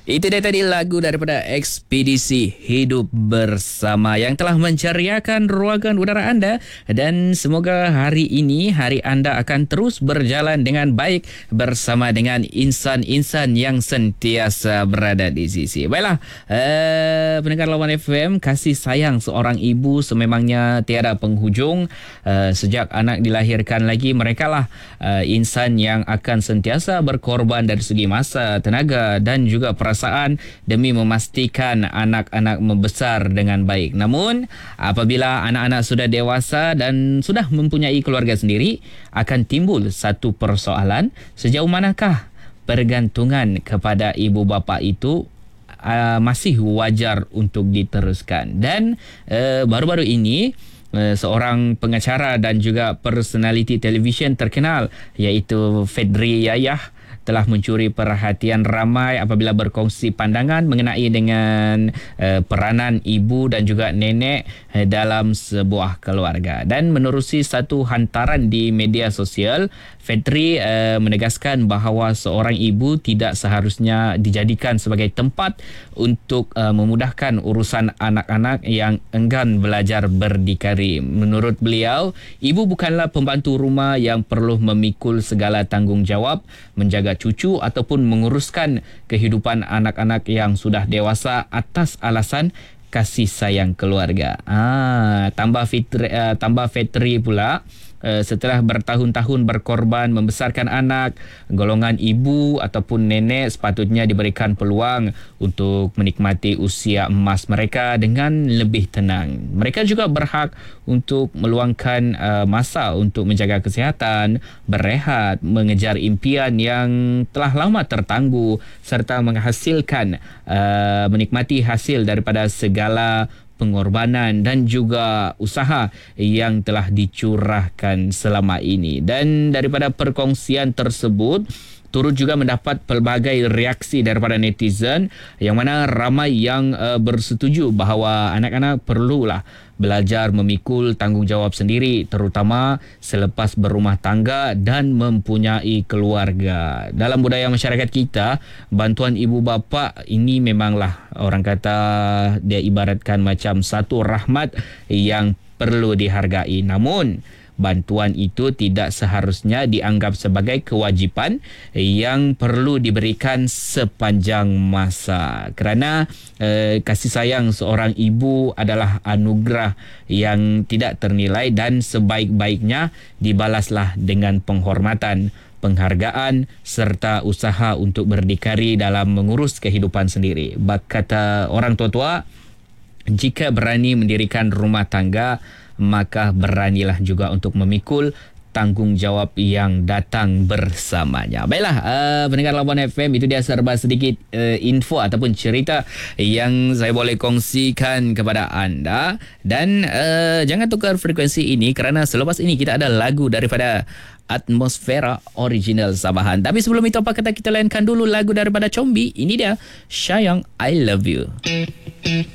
Itu dia tadi lagu daripada Ekspedisi Hidup Bersama yang telah menceriakan ruangan udara anda, dan semoga hari ini hari anda akan terus berjalan dengan baik bersama dengan insan-insan yang sentiasa berada di sisi. Baiklah, pendengar Lawan FM, kasih sayang seorang ibu sememangnya tiada penghujung. Sejak anak dilahirkan lagi, merekalah insan yang akan sentiasa berkorban dari segi masa, tenaga dan juga perasaan demi memastikan anak-anak membesar dengan baik. Namun, apabila anak-anak sudah dewasa dan sudah mempunyai keluarga sendiri, akan timbul satu persoalan, sejauh manakah pergantungan kepada ibu bapa itu masih wajar untuk diteruskan. Dan baru-baru ini seorang pengacara dan juga personaliti televisyen terkenal iaitu Fedri Yayah telah mencuri perhatian ramai apabila berkongsi pandangan mengenai dengan peranan ibu dan juga nenek dalam sebuah keluarga. Dan menerusi satu hantaran di media sosial, Fedri menegaskan bahawa seorang ibu tidak seharusnya dijadikan sebagai tempat untuk memudahkan urusan anak-anak yang enggan belajar berdikari. Menurut beliau, ibu bukanlah pembantu rumah yang perlu memikul segala tanggungjawab, menjaga cucu ataupun menguruskan kehidupan anak-anak yang sudah dewasa atas alasan kasih sayang keluarga. Tambah Fitri pula, setelah bertahun-tahun berkorban membesarkan anak, golongan ibu ataupun nenek sepatutnya diberikan peluang untuk menikmati usia emas mereka dengan lebih tenang. Mereka juga berhak untuk meluangkan masa untuk menjaga kesihatan, berehat, mengejar impian yang telah lama tertangguh serta menghasilkan menikmati hasil daripada segala pengorbanan dan juga usaha yang telah dicurahkan selama ini. Dan daripada perkongsian tersebut turut juga mendapat pelbagai reaksi daripada netizen, yang mana ramai yang bersetuju bahawa anak-anak perlulah belajar memikul tanggungjawab sendiri, terutama selepas berumah tangga dan mempunyai keluarga. Dalam budaya masyarakat kita, bantuan ibu bapa ini memanglah orang kata dia ibaratkan macam satu rahmat yang perlu dihargai. Namun bantuan itu tidak seharusnya dianggap sebagai kewajipan yang perlu diberikan sepanjang masa, kerana kasih sayang seorang ibu adalah anugerah yang tidak ternilai dan sebaik-baiknya dibalaslah dengan penghormatan, penghargaan serta usaha untuk berdikari dalam mengurus kehidupan sendiri. Kata orang tua-tua, jika berani mendirikan rumah tangga, maka beranilah juga untuk memikul tanggungjawab yang datang bersamanya. Baiklah, pendengar Labuan FM, itu dia serba sedikit info ataupun cerita yang saya boleh kongsikan kepada anda. Dan jangan tukar frekuensi ini, kerana selepas ini kita ada lagu daripada Atmosfera Original Sabahan. Tapi sebelum itu, apa kata kita layankan dulu lagu daripada Combi. Ini dia, Sayang I Love You.